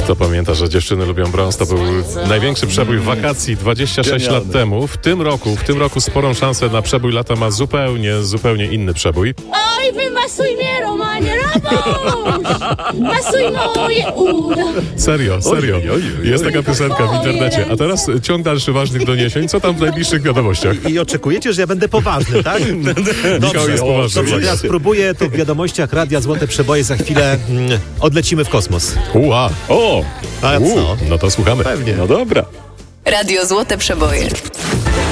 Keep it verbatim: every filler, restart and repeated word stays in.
Kto pamięta, że dziewczyny lubią brąz, to był największy przebój wakacji dwadzieścia sześć Genialny. lat temu. W tym roku, w tym roku sporą szansę na przebój lata ma zupełnie, zupełnie inny przebój. Oj, wymasuj mnie, Romanie, Rabuś! Masuj moje uda. Serio, serio. Oj, oj, oj, oj. Jest taka piosenka w internecie. A teraz ciąg dalszy ważnych doniesień. Co tam w najbliższych wiadomościach? I oczekujecie, że ja będę poważny, tak? Michał jest poważny. Dobrze, ja spróbuję, to w wiadomościach Radia Złote Przeboje za chwilę mm, odlecimy w kosmos. Ua. O, A U, co? no to słuchamy. Pewnie. no dobra. Radio Złote Przeboje.